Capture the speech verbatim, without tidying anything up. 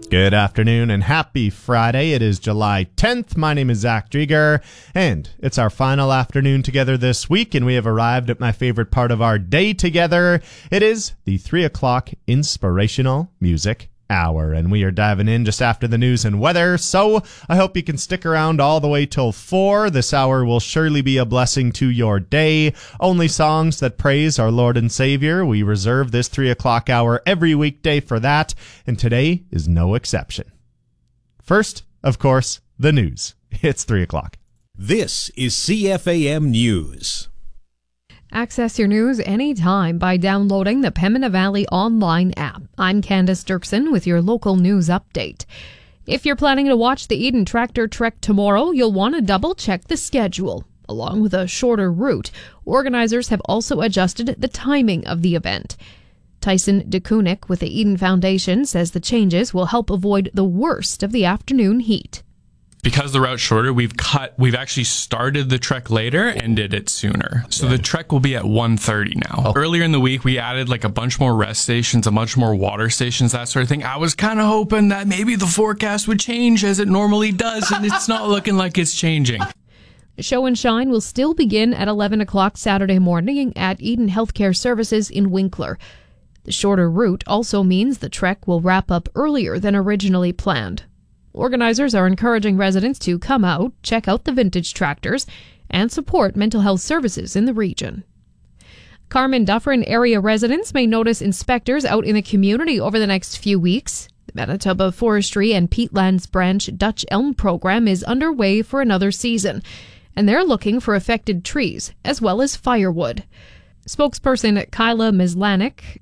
Good afternoon and happy Friday. It is July tenth. My name is Zach Drieger, and it's our final afternoon together this week, and we have arrived at my favorite part of our day together. It is the three o'clock Inspirational Music Hour, and we are diving in just after the news and weather, so I hope you can stick around all the way till four. This hour will surely be a blessing to your day. Only songs that praise our Lord and Savior. We reserve this three o'clock hour every weekday for that, and today is no exception. First, of course, the news. It's three o'clock. This is C F A M News. Access your news anytime by downloading the Pembina Valley online app. I'm Candace Dirksen with your local news update. If you're planning to watch the Eden Tractor Trek tomorrow, you'll want to double-check the schedule. Along with a shorter route, organizers have also adjusted the timing of the event. Tyson DeKunik with the Eden Foundation says the changes will help avoid the worst of the afternoon heat. Because the route's shorter, we've cut, we've actually started the trek later and did it sooner. So the trek will be at one thirty now. Oh. Earlier in the week, we added like a bunch more rest stations, a bunch more water stations, that sort of thing. I was kind of hoping that maybe the forecast would change as it normally does, and it's not looking like it's changing. Show and Shine will still begin at eleven o'clock Saturday morning at Eden Healthcare Services in Winkler. The shorter route also means the trek will wrap up earlier than originally planned. Organizers are encouraging residents to come out, check out the vintage tractors, and support mental health services in the region. Carmen Dufferin area residents may notice inspectors out in the community over the next few weeks. The Manitoba Forestry and Peatlands Branch Dutch Elm program is underway for another season, and they're looking for affected trees as well as firewood. Spokesperson Kyla Mislanik